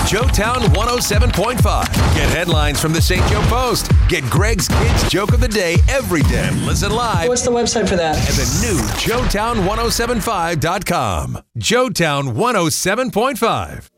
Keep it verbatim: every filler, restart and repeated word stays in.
Joetown one oh seven point five. Get headlines from the Saint Joe Post. Get Greg's Kids Joke of the Day every day. Listen live. What's the website for that? At the new Joetown ten seventy-five dot com. Joetown one oh seven point five.